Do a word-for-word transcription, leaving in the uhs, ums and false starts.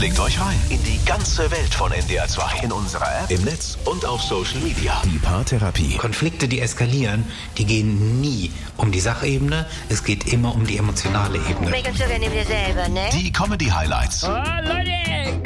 Klickt euch rein in die ganze Welt von N D R zwei. In unserer App, im Netz und auf Social Media. Die Paartherapie. Konflikte, die eskalieren, die gehen nie um die Sachebene. Es geht immer um die emotionale Ebene. Megan, so, wir nehmen dir selber, ne? Die Comedy-Highlights. Oh, Leute!